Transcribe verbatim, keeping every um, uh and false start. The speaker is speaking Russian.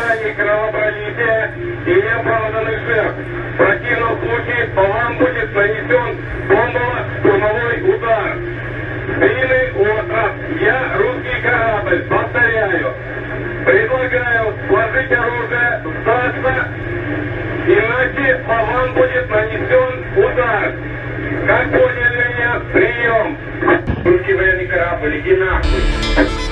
избежания кровопролития и неоправданных жертв. В противном случае по вам будет нанесен бомбово-штурмовой удар. Длинный остров. Я русский корабль. Повторяю. Предлагаю сложить оружие, сдаться, иначе по вам будет нанесен удар. Как поняли меня? Прием. Русский военный корабль, иди нахуй.